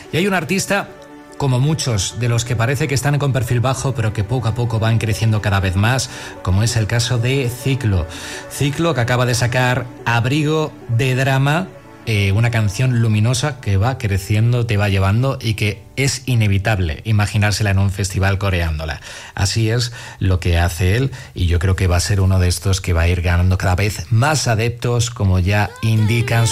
Y hay un artista, como muchos de los que parece que están con perfil bajo, pero que poco a poco van creciendo cada vez más, como es el caso de Ciclo. Ciclo, que acaba de sacar Abrigo de Drama, una canción luminosa que va creciendo, te va llevando y que es inevitable imaginársela en un festival coreándola. Así es lo que hace él, y yo creo que va a ser uno de estos que va a ir ganando cada vez más adeptos, como ya indican